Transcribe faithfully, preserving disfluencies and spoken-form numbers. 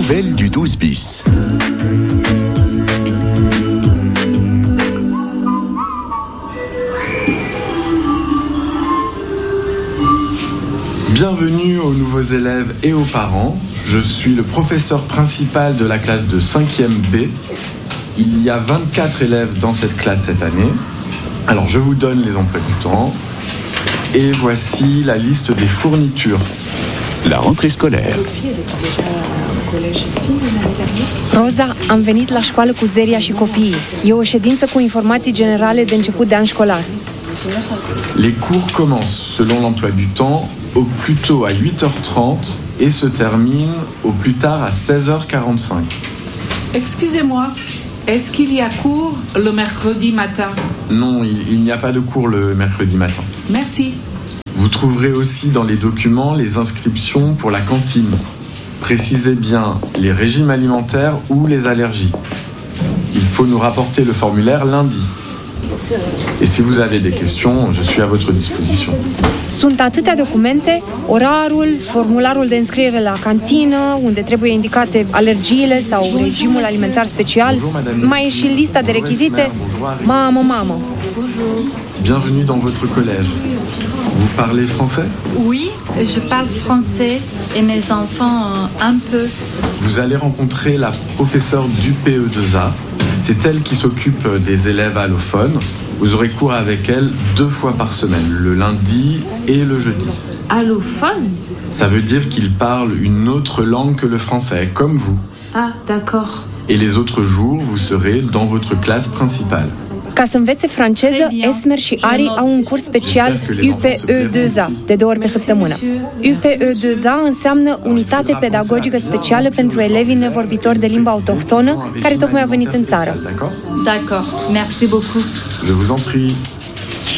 nouvelles du douze bis. Bienvenue aux nouveaux élèves et aux parents. Je suis le professeur principal de la classe de cinquième B. Il y a vingt-quatre élèves dans cette classe cette année. Alors je vous donne les emplois du temps. Et voici la liste des fournitures. La rentrée scolaire. Roza, am venit la școală cu Zeria și copiii. E o ședință cu informații generale de început de an școlar. Les cours commencent selon l'emploi du temps au plus tôt à huit heures trente et se terminent au plus tard à seize heures quarante-cinq. Excusez-moi, est-ce qu'il y a cours le mercredi matin? Non, il, il n'y a pas de cours le mercredi matin. Merci. Vous trouverez aussi dans les documents les inscriptions pour la cantine. Précisez bien les régimes alimentaires ou les allergies. Il faut nous rapporter le formulaire lundi. Et si vous avez des questions, je suis à votre disposition. Sunt atâtea documente, orarul, formularul de înscriere la cantină, unde trebuie indicate alergiile sau regimul alimentar special, mai e și lista de rechizite. Mamă, mamă! Bienvenue dans votre collège. Vous parlez français? Oui, je parle français et mes enfants un peu. Vous allez rencontrer la professeure du P E deux A. C'est elle qui s'occupe des élèves allophones. Vous aurez cours avec elle deux fois par semaine, le lundi et le jeudi. Allophone? Ça veut dire qu'ils parlent une autre langue que le français, comme vous. Ah, d'accord. Et les autres jours, vous serez dans votre classe principale. Ca să învețe franceză, Esmer și Ari au un curs special U P E deux A, de două ori pe săptămână. U P E deux A înseamnă Unitate Pedagogică Specială pentru elevii nevorbitori de limba autohtonă, care tocmai au venit în țară. D'accord, merci beaucoup. Je vous en prie.